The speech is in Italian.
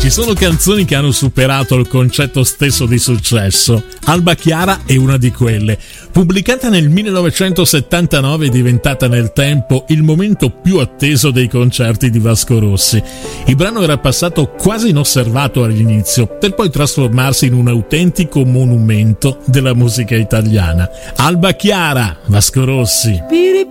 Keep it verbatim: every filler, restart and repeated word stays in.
Ci sono canzoni che hanno superato il concetto stesso di successo. Alba Chiara è una di quelle. Pubblicata nel millenovecentosettantanove è diventata nel tempo il momento più atteso dei concerti di Vasco Rossi. Il brano era passato quasi inosservato all'inizio, per poi trasformarsi in un autentico monumento della musica italiana. Alba Chiara, Vasco Rossi.